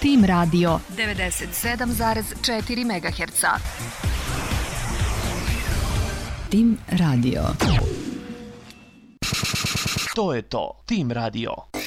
Tim Radio 97,4 MHz. Tim Radio. To je to. Tim Radio.